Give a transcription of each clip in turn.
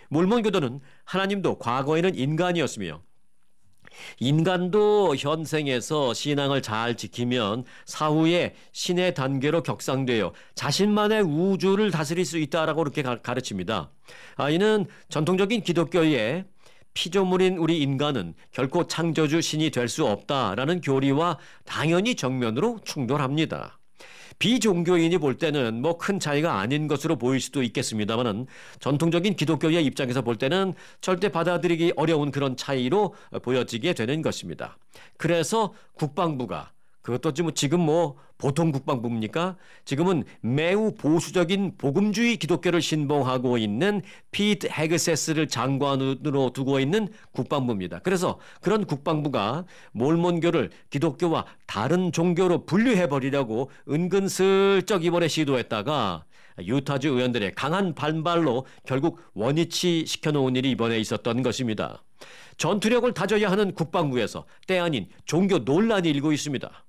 몰몬교도는 하나님도 과거에는 인간이었으며 인간도 현생에서 신앙을 잘 지키면 사후에 신의 단계로 격상되어 자신만의 우주를 다스릴 수 있다라고 이렇게 가르칩니다. 이는 전통적인 기독교의 피조물인 우리 인간은 결코 창조주 신이 될 수 없다라는 교리와 당연히 정면으로 충돌합니다. 비종교인이 볼 때는 뭐 큰 차이가 아닌 것으로 보일 수도 있겠습니다만은 전통적인 기독교의 입장에서 볼 때는 절대 받아들이기 어려운 그런 차이로 보여지게 되는 것입니다. 그래서 국방부가 그것도 지금 보통 국방부입니까? 지금은 매우 보수적인 복음주의 기독교를 신봉하고 있는 피트 헤그세스를 장관으로 두고 있는 국방부입니다. 그래서 그런 국방부가 몰몬교를 기독교와 다른 종교로 분류해버리려고 은근슬쩍 이번에 시도했다가 유타주 의원들의 강한 반발로 결국 원위치 시켜놓은 일이 이번에 있었던 것입니다. 전투력을 다져야 하는 국방부에서 때 아닌 종교 논란이 일고 있습니다.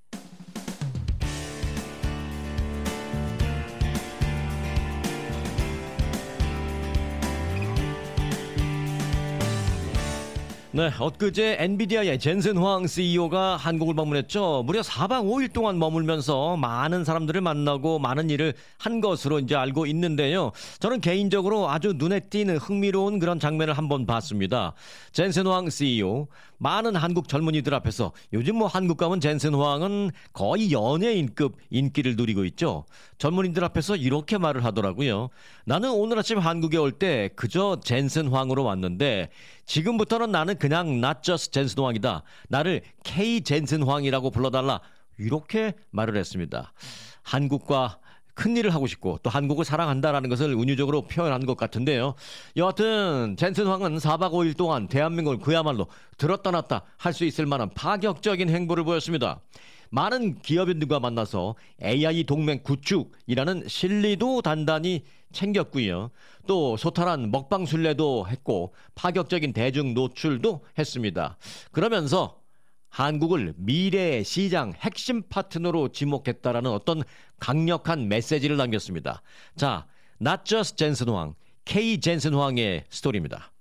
네, 엊그제 엔비디아의 젠슨 황 CEO가 한국을 방문했죠. 무려 4박 5일 동안 머물면서 많은 사람들을 만나고 많은 일을 한 것으로 이제 알고 있는데요. 저는 개인적으로 아주 눈에 띄는 흥미로운 그런 장면을 한번 봤습니다. 젠슨 황 CEO, 많은 한국 젊은이들 앞에서 요즘 한국 가면 젠슨 황은 거의 연예인급 인기를 누리고 있죠. 젊은이들 앞에서 이렇게 말을 하더라고요. 나는 오늘 아침 한국에 올 때 그저 젠슨 황으로 왔는데 지금부터는 나는 그냥 not just 젠슨 황이다. 나를 K 젠슨 황이라고 불러달라. 이렇게 말을 했습니다. 한국과 큰 일을 하고 싶고 또 한국을 사랑한다라는 것을 은유적으로 표현한 것 같은데요. 여하튼 젠슨 황은 4박 5일 동안 대한민국을 그야말로 들었다 놨다 할 수 있을 만한 파격적인 행보를 보였습니다. 많은 기업인들과 만나서 AI 동맹 구축이라는 실리도 단단히 챙겼고요. 또 소탈한 먹방 순례도 했고 파격적인 대중 노출도 했습니다. 그러면서 한국을 미래의 시장 핵심 파트너로 지목했다라는 어떤 강력한 메시지를 남겼습니다. 자, not just 젠슨 황, K 젠슨 황의 스토리입니다.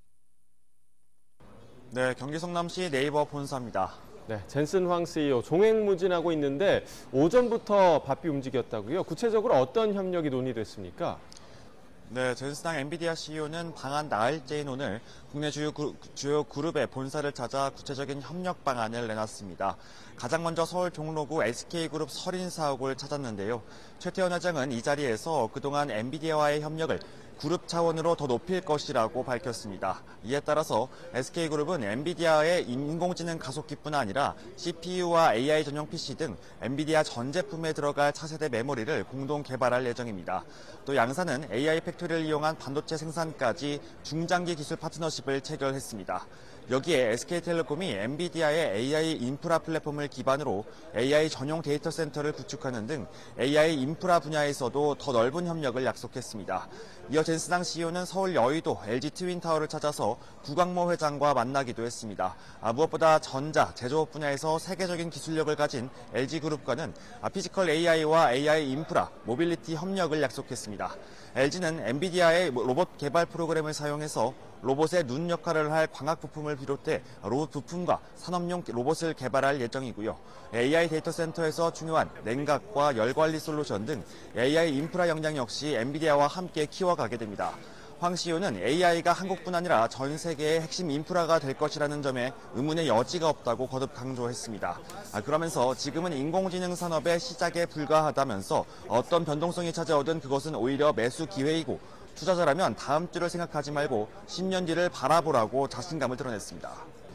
네, 경기 성남시 네이버 본사입니다. 네, 젠슨 황 CEO 종횡무진하고 있는데 오전부터 바삐 움직였다고요? 구체적으로 어떤 협력이 논의됐습니까? 네, 젠슨황 엔비디아 CEO는 방한 나흘째인 오늘 국내 주요 그룹의 본사를 찾아 구체적인 협력 방안을 내놨습니다. 가장 먼저 서울 종로구 SK그룹 설인사옥을 찾았는데요. 최태원 회장은 이 자리에서 그동안 엔비디아와의 협력을 그룹 차원으로 더 높일 것이라고 밝혔습니다. 이에 따라서 SK그룹은 엔비디아의 인공지능 가속기뿐 아니라 CPU와 AI 전용 PC 등 엔비디아 전 제품에 들어갈 차세대 메모리를 공동 개발할 예정입니다. 또 양사는 AI 팩토리를 이용한 반도체 생산까지 중장기 기술 파트너십을 체결했습니다. 여기에 SK텔레콤이 엔비디아의 AI 인프라 플랫폼을 기반으로 AI 전용 데이터 센터를 구축하는 등 AI 인프라 분야에서도 더 넓은 협력을 약속했습니다. 이어 젠슨황 CEO는 서울 여의도 LG 트윈타워를 찾아서 구광모 회장과 만나기도 했습니다. 무엇보다 전자, 제조업 분야에서 세계적인 기술력을 가진 LG그룹과는 피지컬 AI와 AI 인프라, 모빌리티 협력을 약속했습니다. LG는 엔비디아의 로봇 개발 프로그램을 사용해서 로봇의 눈 역할을 할 광학 부품을 비롯해 로봇 부품과 산업용 로봇을 개발할 예정이고요. AI 데이터 센터에서 중요한 냉각과 열 관리 솔루션 등 AI 인프라 역량 역시 엔비디아와 함께 키워가게 됩니다. 황 CEO는 AI가 한국뿐 아니라 전 세계의 핵심 인프라가 될 것이라는 점에 의문의 여지가 없다고 거듭 강조했습니다. 그러면서 지금은 인공지능 산업의 시작에 불과하다면서 어떤 변동성이 찾아오든 그것은 오히려 매수 기회이고 투자자라면 다음 주를 생각하지 말고 10년 뒤를 바라보라고 자신감을 드러냈습니다.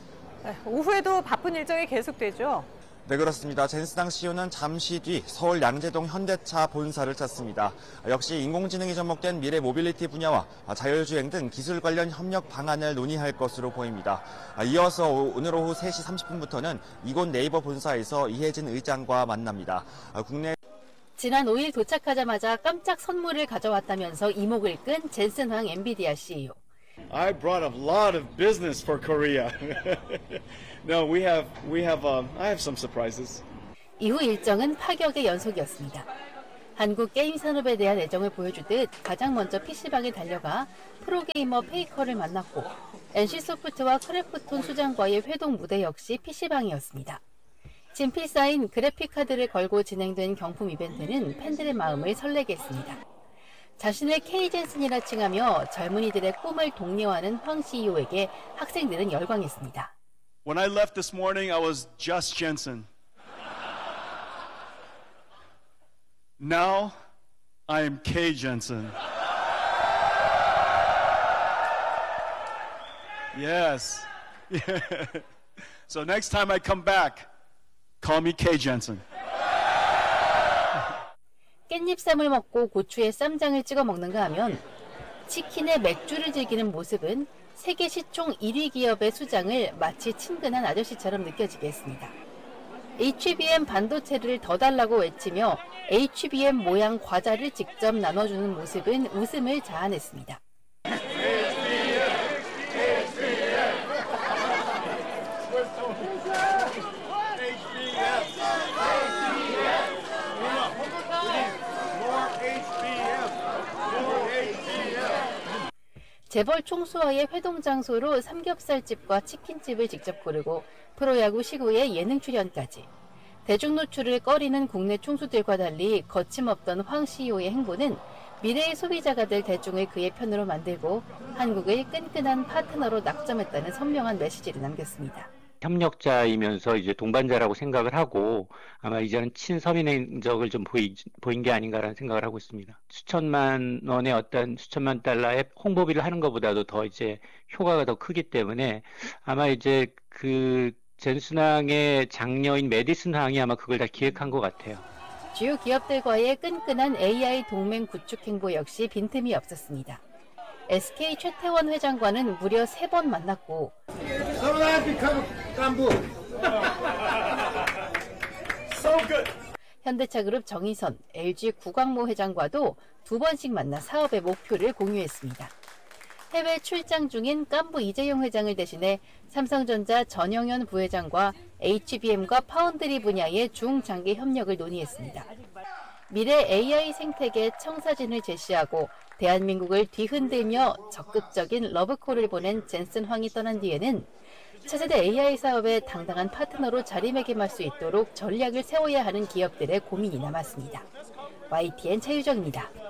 오후에도 바쁜 일정이 계속되죠? 네, 그렇습니다. 젠슨황 CEO는 잠시 뒤 서울 양재동 현대차 본사를 찾습니다. 역시 인공지능이 접목된 미래 모빌리티 분야와 자율주행 등 기술 관련 협력 방안을 논의할 것으로 보입니다. 이어서 오늘 오후 3시 30분부터는 이곳 네이버 본사에서 이혜진 의장과 만납니다. 지난 5일 도착하자마자 깜짝 선물을 가져왔다면서 이목을 끈 젠슨 황 엔비디아 CEO. I brought a lot of business for Korea. No, I have some surprises. 이후 일정은 파격의 연속이었습니다. 한국 게임 산업에 대한 애정을 보여주듯 가장 먼저 PC방에 달려가 프로게이머 페이커를 만났고 NC소프트와 크래프톤 수장과의 회동 무대 역시 PC방이었습니다. 진필 쌓인 그래픽카드를 걸고 진행된 경품 이벤트는 팬들의 마음을 설레게 했습니다. 자신을 K 젠슨이라 칭하며 젊은이들의 꿈을 독려하는 황 CEO에게 학생들은 열광했습니다. When I left this morning, I was just Jensen. Now, I am K Jensen. Yes. So next time I come back, call me K Jensen. 깻잎쌈을 먹고 고추에 쌈장을 찍어 먹는가 하면 치킨에 맥주를 즐기는 모습은 세계 시총 1위 기업의 수장을 마치 친근한 아저씨처럼 느껴지게 했습니다. HBM 반도체를 더 달라고 외치며 HBM 모양 과자를 직접 나눠주는 모습은 웃음을 자아냈습니다. 재벌 총수와의 회동 장소로 삼겹살집과 치킨집을 직접 고르고 프로야구 시구의 예능 출연까지. 대중 노출을 꺼리는 국내 총수들과 달리 거침없던 황 CEO의 행보는 미래의 소비자가 될 대중을 그의 편으로 만들고 한국을 끈끈한 파트너로 낙점했다는 선명한 메시지를 남겼습니다. 협력자이면서 이제 동반자라고 생각을 하고 아마 이제는 친서민의 흔적을 좀 보인 게 아닌가라는 생각을 하고 있습니다. 수천만 달러의 홍보비를 하는 것보다도 더 이제 효과가 더 크기 때문에 아마 이제 그 젠슨항의 장녀인 메디슨 항이 아마 그걸 다 기획한 것 같아요. 주요 기업들과의 끈끈한 AI 동맹 구축 행보 역시 빈틈이 없었습니다. SK 최태원 회장과는 무려 3번 만났고 현대차그룹 정의선, LG 구광모 회장과도 2번씩 만나 사업의 목표를 공유했습니다. 해외 출장 중인 깐부 이재용 회장을 대신해 삼성전자 전영현 부회장과 HBM과 파운드리 분야의 중장기 협력을 논의했습니다. 미래 AI 생태계 청사진을 제시하고 대한민국을 뒤흔들며 적극적인 러브콜을 보낸 젠슨 황이 떠난 뒤에는 차세대 AI 사업의 당당한 파트너로 자리매김할 수 있도록 전략을 세워야 하는 기업들의 고민이 남았습니다. YTN 차유정입니다.